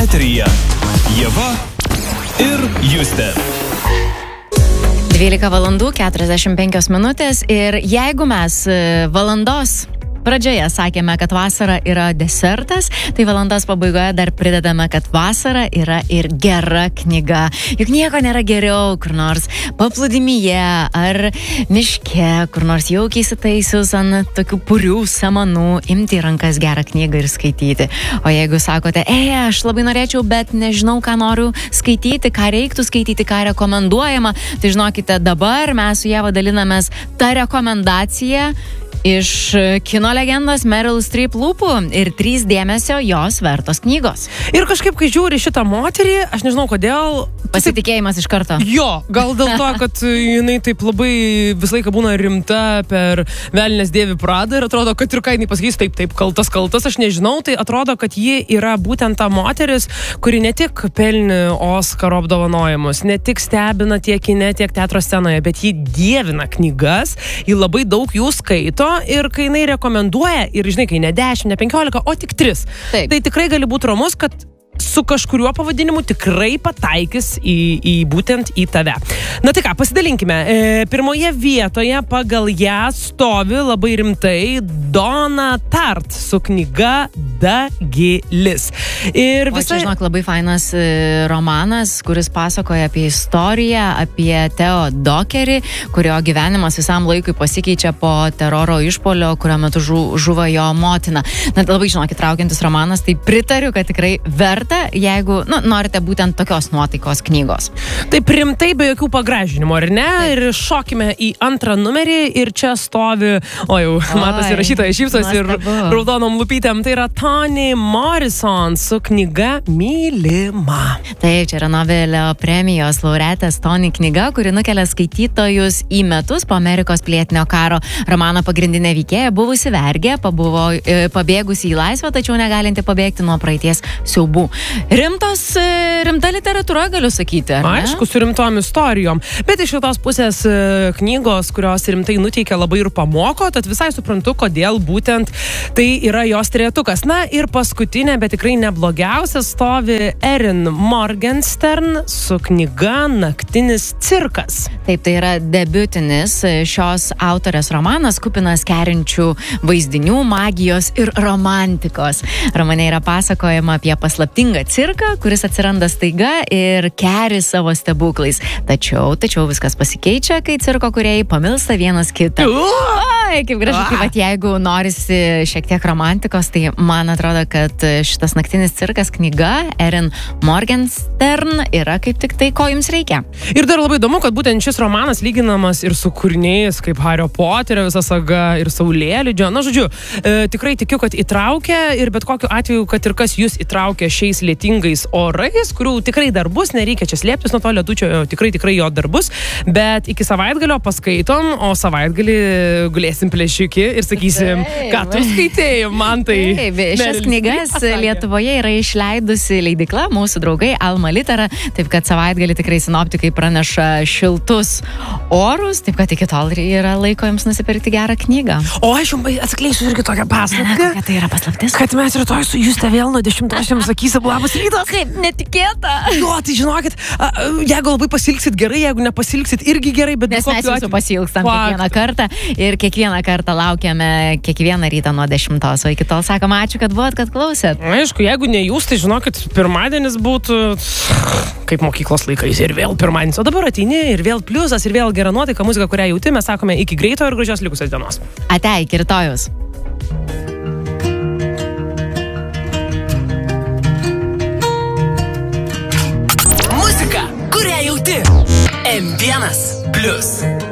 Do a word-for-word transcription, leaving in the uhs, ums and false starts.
eteryje Ieva ir Justė. dvylika valandų keturiasdešimt penkios minutės ir jeigu mes valandos pradžioje sakėme, kad vasara yra desertas, tai valandos pabaigoje dar pridedame, kad vasara yra ir gera knyga. Juk nieko nėra geriau kur nors paplūdimyje ar miške, kur nors jaukiai įsitaisius ant tokių purių samanų, imti į rankas gerą knygą ir skaityti. O jeigu sakote, ei, aš labai norėčiau, bet nežinau, ką noriu skaityti, ką reiktų skaityti, ką rekomenduojama, tai žinokite, dabar mes su Ieva dalinamės tą rekomendaciją iš kino legendos Meryl Streep lūpų ir trys dėmesio jos vertos knygos. Ir kažkaip, kai žiūri šitą moterį, aš nežinau kodėl... Pasitikėjimas iš karto. Jo, gal dėl to, kad jinai taip labai visą laiką būna rimta per Velnias dėvi Pradą ir atrodo, kad ir ką jinai pasakys, taip, taip, kaltas, kaltas, aš nežinau, tai atrodo, kad ji yra būtent ta moteris, kuri ne tik pelni Oskaro apdovanojimus, ne tik stebina tiek kine, tiek teatro scenoje, bet ji dievina knygas, ji labai daug jų skaito. Ir kai jinai rekomenduoja, ir žinai, kai ne dešimt, ne penkiolika, o tik tris, Taip. tai tikrai gali būti ramus, kad su kažkuriuo pavadinimu tikrai pataikys į, į būtent į tave. Na tai ką, pasidalinkime. E, pirmoje vietoje pagal ją stovi labai rimtai Donna Tartt su knyga Dagilis. Ir O visai... čia, žinok, labai fainas e, romanas, kuris pasakoja apie istoriją, apie Theo Dockerį, kurio gyvenimas visam laikui pasikeičia po teroro išpolio, kurio metu žu, žuvo jo motina. Na, labai, žinok, įtraukiantis romanas, tai pritariu, kad tikrai verta, jeigu nu, norite būtent tokios nuotaikos knygos. Taip rimtai, be jokių pagražinimų, ar ne? Taip. Ir šokime į antrą numerį ir čia stovi, o jau, matosi rašytoja šypsos ir raudonom lupytėm, tai yra Toni Morrison su knyga Mylima. Taip, čia yra Nobelio premijos laureatės Toni knyga, kuri nukelia skaitytojus į metus po Amerikos pilietinio karo. Romano pagrindinė veikėja buvusi vergė, pabuvo, e, pabėgusi į laisvę, tačiau negalinti pabėgti nuo praeities siaubų. Rimtas, rimta literatūra, galiu sakyti, ar ne? Aišku, su rimtom istorijom. Bet iš šitos pusės knygos, kurios rimtai nuteikia, labai ir pamoko, tad visai suprantu, kodėl būtent tai yra jos trejetukas. Na ir paskutinė, bet tikrai neblogiausia, stovi Erin Morgenstern su knyga Naktinis cirkas. Taip, tai yra debiutinis šios autorės romanas, kupinas kerinčių vaizdinių, magijos ir romantikos. Romane yra pasakojama apie paslaptingą cirką, kuris atsiranda staiga ir keri savo stebuklais. Tačiau, tačiau viskas pasikeičia, kai cirko kūrėjai pamilsta vienas kitą. Oi, kaip gražu, tai vat, jeigu norisi šiek tiek romantikos, tai man atrodo, kad šitas Naktinis cirkas knyga Erin Morgenstern yra kaip tik tai, ko jums reikia. Ir dar labai įdomu, kad būtent šis romanas lyginamas ir su kūriniais kaip Hario Poterio visa saga ir Saulėlydžio. Na, žodžiu, e, tikrai tikiu, kad įtraukia ir bet kokiu atveju, kad ir kas jūs įtraukia šiais lietingais orais, kurių tikrai dar bus, nereikia čia slėptis nuo to lietučio, tikrai tikrai jo dar bus, bet iki savaitgalio paskaitom, o savaitgalį gulėsim plėšiki ir sakysim, taip, ką tu skaitėjai, man tai... Taip, šias knygas Lietuvoje yra išleidusi leidykla, mūsų draugai Alma Litera, taip kad savaitgalį tikrai sinoptikai praneša šiltus orus, taip kad iki tol yra laiko jums nusipirkti gerą knygą. O aš jums atskleisiu irgi tokią paslaptį. Kokia tai yra paslaptis? Kad mes rytoj su Juste vėl nuo dešimtos jums sakysim labas rytas. Kaip netikėta. Jo, tai žinokit, jeigu labai pasilgsit gerai, jeigu nepasilgsit irgi gerai, bet... Nes mes jūsų pasilgstam kiekvieną kartą ir kiekvieną kartą laukiame kiekvieną rytą nuo dešimtos, o iki tol sakom ačiū, kad buvot, kad klausėt. Aišku, jeigu ne jūs, tai žinokit, pirmadienis būtų kaip mokyklos laikais ir vėl pirmadienis, o dabar ateini ir vėl pliusas ir vėl gera nuotaika, muzika, kurią jauti, mes sakome iki greito ir gražios likusios dienos. Ate, iki rytojus. Muzika, kurią jauti. M vienas Plius.